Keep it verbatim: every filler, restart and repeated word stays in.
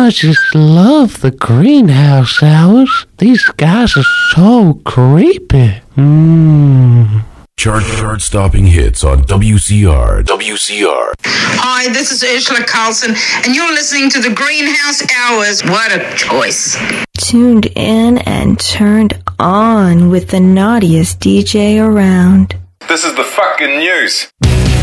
I just love the greenhouse hours. These guys are so creepy. Mmm. Chart chart stopping hits on W C R. W C R. Hi, this is Ursula Carlson, and you're listening to the Greenhouse Hours. What a choice. Tuned in and turned on with the naughtiest D J around. This is the fucking news.